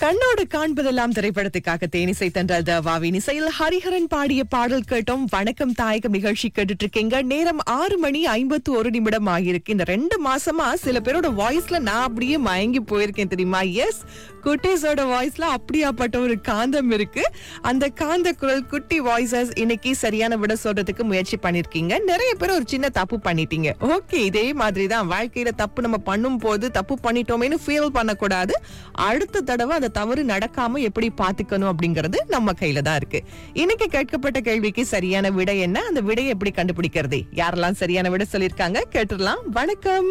கண்ணோடு காண்பதெல்லாம் திரைப்படத்துக்காக தேனிசை தென்றல் வாவின் இசையில் ஹரிஹரன் பாடிய பாடல் கேட்டோம். வணக்கம் தாயகம் நிகழ்ச்சி கேட்டுட்டு இருக்கீங்க. நேரம் 6:51 ஆகியிருக்கு. இந்த 2 மாசமா சில பேரோட வாய்ஸ்ல நான் அப்படியே மயங்கி போயிருக்கேன் தெரியுமா? எஸ், குட்டீஸோட வாய்ஸ்ல அப்படியாப்பட்ட ஒரு காந்தம் இருக்கு. அந்த காந்த குரல் குட்டி வாய்ஸஸ் இன்னைக்கு சரியான விட சொல்றதுக்கு முயற்சி பண்ணிருக்கீங்க. நிறைய பேர் ஒரு சின்ன தப்பு பண்ணிட்டீங்க. ஓகே, இதே மாதிரிதான் வாழ்க்கையில தப்பு நம்ம பண்ணும் போது தப்பு பண்ணிட்டோமேனு ஃபீல் பண்ணக்கூடாது. அடுத்த தடவை அந்த தவறு நடக்காம எப்படி பாத்துக்கணும் அப்படிங்கறது நம்ம கையில தான் இருக்கு. இன்னைக்கு கேட்கப்பட்ட கேள்விக்கு சரியான விடை என்ன, அந்த விடையை எப்படி கண்டுபிடிக்கிறது? யாரெல்லாம் சரியான விடை சொல்லிருக்காங்க கேட்டுடலாம். வணக்கம்.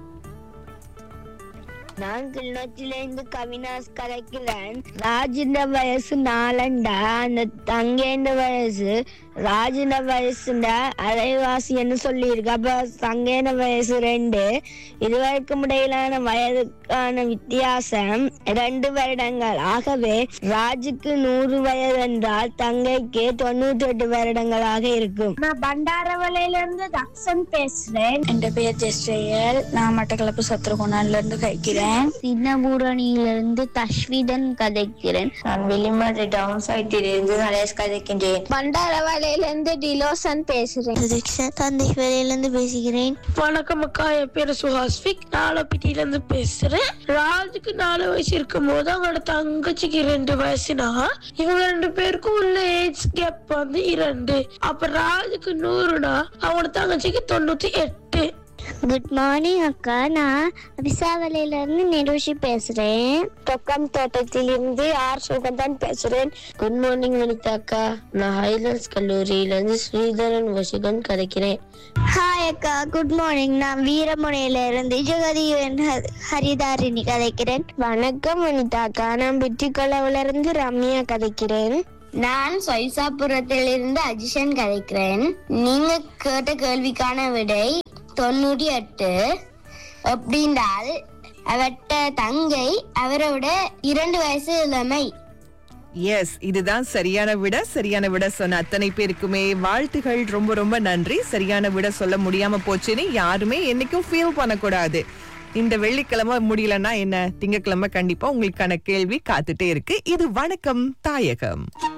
நான் கிளிநொச்சியிலிருந்து கவினாஸ் கதைக்கிறேன். ராஜின வயசு 4, அந்த தங்கேண்ட வயசு ராஜின வயசுண்ட அரைவாசின்னு சொல்லியிருக்கு. அப்ப தங்கேன வயசு 2. இருவருக்கும் இடையிலான வயதுக்கான வித்தியாசம் 2 வருடங்கள். ஆகவே ராஜுக்கு 100 வயது என்றால் தங்கைக்கு 98 வருடங்களாக இருக்கும். நான் பண்டாரவளையில இருந்து தக்ஷன் பேசுறேன். என் பேர் ஜெஸ்ரேல். நான் மட்டக்களப்பு சத்ருகுணான்ல இருந்து கதைக்கிறேன். சின்னபூரணியிலிருந்து தஸ்விதன் கதைக்கிறேன். நான் வெளிமாடு டவுன் சைட்டிலிருந்து நரேஷ் கதைக்கின்றேன். பண்டாரவளையிலிருந்து டிலோசன் பேசுறேன். தந்தைவரையிலிருந்து பேசுகிறேன். வணக்கம் அக்கா, என் பேரு சுஹாஸ்விக். நாலப்பிட்டியில இருந்து பேசுறேன். ராஜுக்கு 4 வயசு இருக்கும் போது அவங்களோட தங்கச்சிக்கு 2 வயசுனா இவங்க 2 பேருக்கும் உள்ள ஏஜ் கேப் வந்து 2. அப்ப ராஜுக்கு 100னா அவங்களோட தங்கச்சிக்கு 98. குட் மார்னிங் அக்கா, நான் விசாவளையில இருந்து நிரோஷி பேசுறேன். தொக்கம் தோட்டத்திலிருந்து ஆர் சுகந்தான் பேசுறேன். குட் மார்னிங் வனிதா அக்கா, நான் ஹைலண்ட்ஸ் கல்லூரியில இருந்து ஸ்ரீதரன் வசிகன் கதைக்கிறேன். ஹாய் அக்கா, குட் மார்னிங். நான் வீரமுனையில இருந்து ஜெகதி ஹரிதாரிணி கதைக்கிறேன். வணக்கம் வனிதா அக்கா, நான் வெற்றிக்கொள்ளவுல இருந்து ரம்யா கதைக்கிறேன். நான் சொய்சாபுரத்திலிருந்து அஜிஷன் கதைக்கிறேன். நீங்க கேட்ட கேள்விக்கான விடை 98. அப்படின்றால் அவட்ட தங்கை அவரோட 2 வயசு இளமை. எஸ், இதுதான் சரியான விட. சரியான விட சொன்ன அத்தனை பேருக்குமே வாழ்த்துகள். ரொம்ப ரொம்ப நன்றி. சரியான விட சொல்ல முடியாம போச்சுன்னு யாருமே என்னைக்கும் ஃபீல் பண்ணக்கூடாது. இந்த வெள்ளிக்கிழமை முடியலன்னா என்ன, திங்கட்கிழமை கண்டிப்பா உங்களுக்கான கேள்வி காத்துட்டே இருக்கு. இது வணக்கம் தாயகம்.